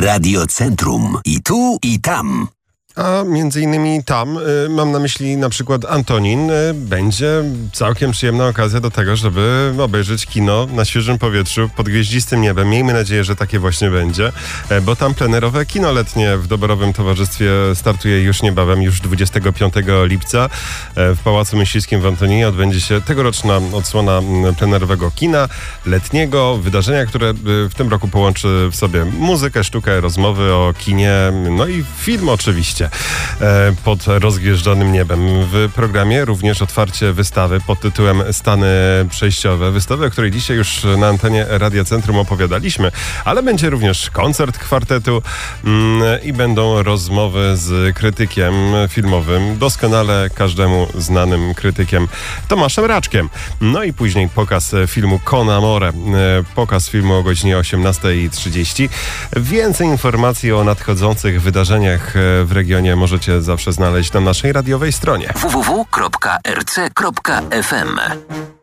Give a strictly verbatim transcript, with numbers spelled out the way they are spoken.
Radio Centrum. I tu, i tam. A między innymi tam, y, mam na myśli na przykład Antonin, y, będzie całkiem przyjemna okazja do tego, żeby obejrzeć kino na świeżym powietrzu pod gwieździstym niebem. Miejmy nadzieję, że takie właśnie będzie, y, bo tam plenerowe kino letnie w doborowym towarzystwie startuje już niebawem, już dwudziestego piątego lipca. Y, w Pałacu Myśliwskim w Antoninie odbędzie się tegoroczna odsłona plenerowego kina letniego, wydarzenia, które y, w tym roku połączy w sobie muzykę, sztukę, rozmowy o kinie, no i film oczywiście. Pod rozgwieżdżonym niebem. W programie również otwarcie wystawy pod tytułem Stany Przejściowe. Wystawy, o której dzisiaj już na antenie Radia Centrum opowiadaliśmy, ale będzie również koncert kwartetu mm, i będą rozmowy z krytykiem filmowym, doskonale każdemu znanym krytykiem Tomaszem Raczkiem. No i później pokaz filmu Con Amore. Pokaz filmu o godzinie osiemnasta trzydzieści. Więcej informacji o nadchodzących wydarzeniach w regionie możecie zawsze znaleźć na naszej radiowej stronie w w w kropka r c kropka f m.